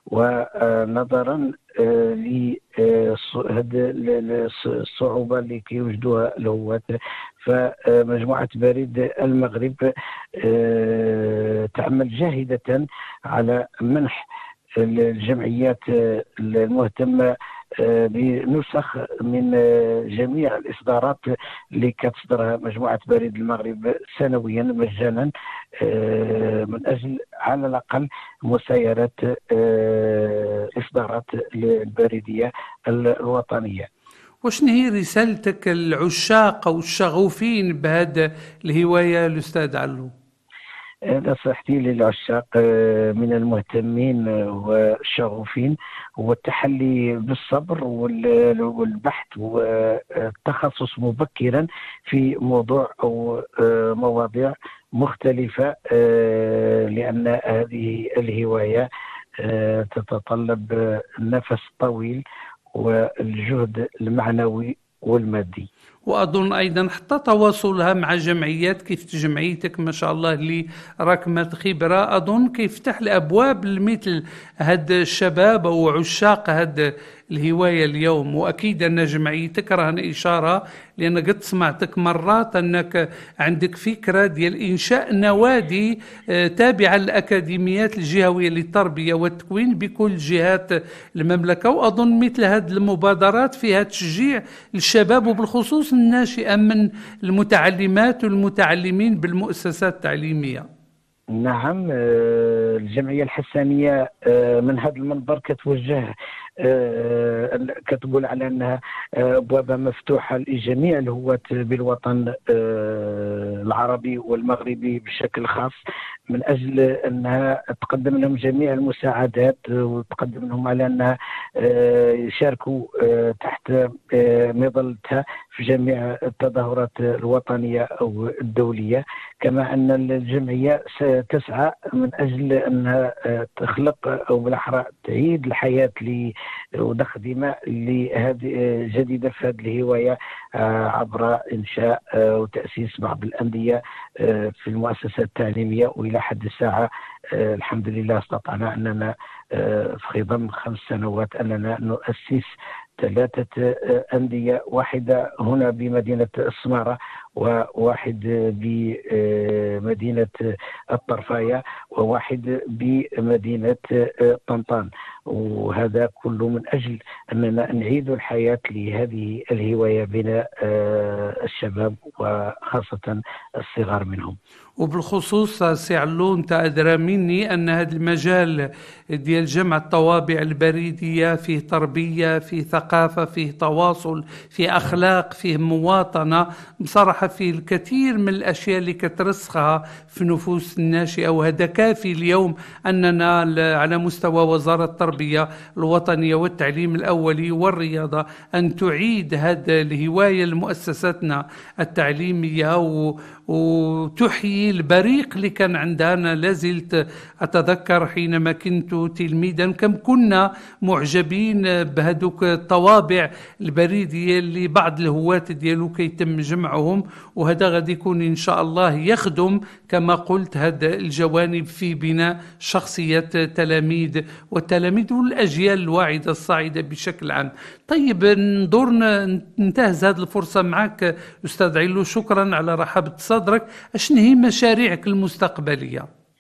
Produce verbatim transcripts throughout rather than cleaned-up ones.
ونظرا للصعوبة اللي كيوجدوها الهواة، فمجموعة بريد المغرب تعمل جاهدة على منح الجمعيات المهتمة بنسخ من جميع الإصدارات اللي كتصدرها مجموعة بريد المغرب سنويا مجانا، من أجل على الأقل مسايرة الإصدارات البريدية الوطنية. وشنو هي رسالتك العشاق أو الشغوفين بهذا الهواية الأستاذ علو؟ نصيحتي للعشاق من المهتمين والشغوفين هو التحلي بالصبر والبحث والتخصص مبكرا في موضوع أو مواضيع مختلفة، لأن هذه الهواية تتطلب النفس الطويل والجهد المعنوي والمادي. وأظن أيضا حتى تواصلها مع جمعيات كيف جمعيتك ما شاء الله اللي راكمة خبرة، أظن كيفتح الأبواب لمثل هاد الشباب أو عشاق هاد الهواية اليوم. وأكيد أن جمعيتك راهن إشارة، لأن قد سمعتك مرات أنك عندك فكرة ديال إنشاء نوادي تابعة للأكاديميات الجهوية للتربية والتكوين بكل جهات المملكة. وأظن مثل هذه المبادرات فيها تشجيع الشباب وبالخصوص الناشئة من المتعلمات والمتعلمين بالمؤسسات التعليمية. نعم، الجمعية الحسانية من هذا المنبر كتوجه كتقول على أنها أبوابها مفتوحة لجميع الهواة بالوطن العربي والمغربي بشكل خاص، من أجل أنها تقدم لهم جميع المساعدات وتقدم لهم على أنها يشاركوا تحت مظلتها في جميع التظاهرات الوطنية أو الدولية. كما أن الجمعية ستسعى من أجل أنها تخلق أو بالأحرى تعيد الحياة وضخ دماء لهذه جديدة في هذه الهواية عبر إنشاء وتأسيس بعض الأندية في المؤسسات التعليمية. وإلى حد الساعة الحمد لله استطعنا أننا في خضم خمس سنوات أننا نؤسس ثلاثة أندية، واحدة هنا بمدينة السمارة، وواحد بمدينة الطرفاية، وواحد بمدينة طنطان. وهذا كله من أجل أننا نعيد الحياة لهذه الهواية بين الشباب وخاصة الصغار منهم. وبالخصوص سي علو انت ادرى مني ان هذا المجال ديال جمع الطوابع البريديه فيه تربيه، فيه ثقافه، فيه تواصل، فيه اخلاق، فيه مواطنه، بصراحه فيه الكثير من الاشياء اللي كترسخها في نفوس الناشئه. وهذا كافي اليوم اننا على مستوى وزاره التربيه الوطنيه والتعليم الاولي والرياضه ان تعيد هذا الهوايه لمؤسساتنا التعليميه و... وتحيي البريق اللي كان عندنا. أنا لازلت أتذكر حينما كنت تلميذا كم كنا معجبين بهدوك الطوابع البريدية اللي بعض الهواة ديالو كيتم جمعهم. وهذا غادي يكون إن شاء الله يخدم كما قلت هذا الجوانب في بناء شخصية تلاميذ والتلاميذ والأجيال الواعدة الصاعدة بشكل عام. طيب ندور ننتهز هذه الفرصة معك أستاذ علو، شكرا على رحابة صدرك. أشن هي مشاريعك المستقبلية؟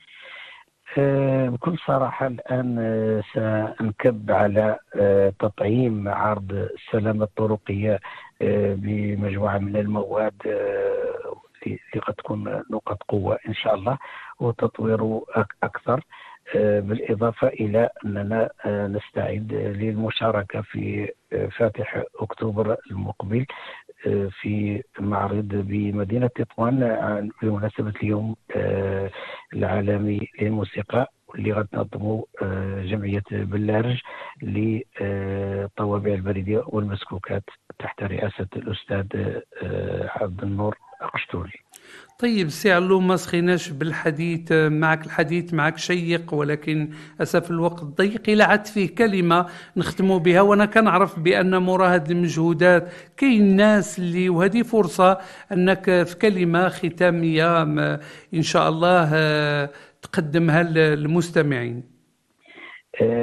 بكل صراحة الآن سنكب على تطعيم عرض السلامة الطرقية بمجموعة من المواد اللي قد تكون نقط قوة إن شاء الله، وتطوير أكثر، بالإضافة إلى أننا نستعد للمشاركة في فاتح أكتوبر المقبل في معرض بمدينة تطوان بمناسبة اليوم العالمي للموسيقى، اللي غتنظمه جمعية بلارج للطوابع البريدية والمسكوكات تحت رئاسة الأستاذ عبد النور قشتوري. طيب سي علو، ما سخيناش بالحديث معك، الحديث معك شيق ولكن أسف الوقت ضيق. إلا عاد فيه كلمة نختموا بها، وأنا كنعرف بأن مورا هذه المجهودات كاين ناس اللي، وهذه فرصة أنك في كلمة ختامية إن شاء الله تقدمها للمستمعين.